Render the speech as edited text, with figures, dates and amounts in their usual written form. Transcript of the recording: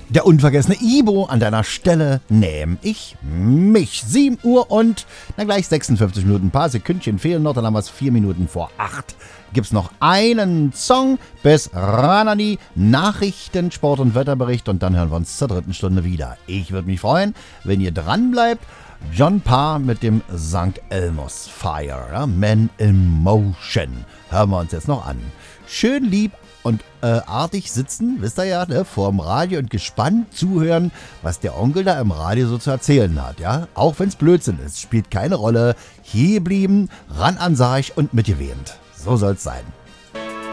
Der unvergessene Ibo an deiner Stelle nehm ich mich. 7 Uhr und na gleich 56 Minuten, ein paar Sekündchen fehlen noch, dann haben wir es 4 Minuten vor 8. Gibt's noch einen Song bis Ranani, Nachrichten, Sport und Wetterbericht und dann hören wir uns zur 3. Stunde wieder. Ich würde mich freuen, wenn ihr dran bleibt. John Parr mit dem St. Elmo's Fire, ja? Man in Motion. Hören wir uns jetzt noch an. Schön lieb und artig sitzen, wisst ihr ja, ne, vorm Radio und gespannt zuhören, was der Onkel da im Radio so zu erzählen hat, ja. Auch wenn's Blödsinn ist, spielt keine Rolle. Hier blieben, ran an Sarg und mitgewähnt. So soll's sein.